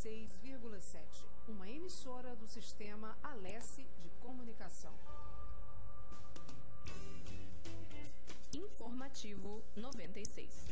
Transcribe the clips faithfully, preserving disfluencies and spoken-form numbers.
seis vírgula sete, uma emissora do sistema Alesse de Comunicação. Informativo noventa e seis.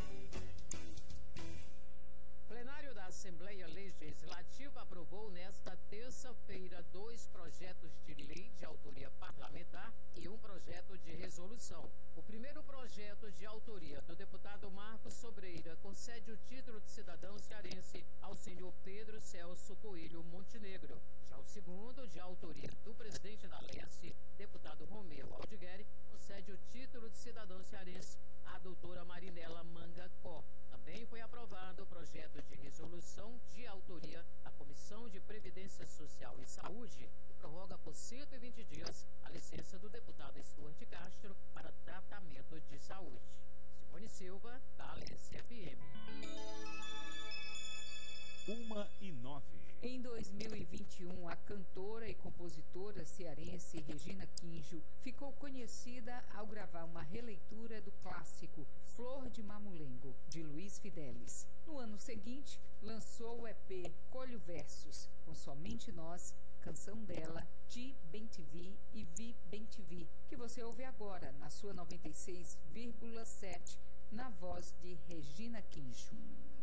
Plenário da Assembleia Legislativa aprovou nesta terça-feira dois projetos de lei de autoria parlamentar e um projeto de resolução. O primeiro projeto, de autoria do deputado Marcos Sobreira, concede o título de cidadão cearense ao senhor Pedro Celso Coelho Montenegro. Já o segundo, de autoria do presidente da Alesse, deputado Romeu Aldigueri, concede o título de cidadão cearense à doutora Marinela Mangacó. Também foi aprovado o projeto de resolução de autoria da Comissão de Previdência Social e Saúde, que prorroga por cento e vinte dias a licença do deputado Stuart Castro para tratamento de saúde. Simone Silva, da Alesse F M. Uma e nove. Em dois mil e vinte e um, a cantora e compositora cearense Regina Quinjo ficou conhecida ao gravar uma releitura do clássico Flor de Mamulengo, de Luiz Fidelis. No ano seguinte, lançou o E P Colho Versos, com Somente Nós, canção dela, Ti Bem Te Vi e Vi Bem Te Vi, que você ouve agora na sua noventa e seis vírgula sete, na voz de Regina Quinjo.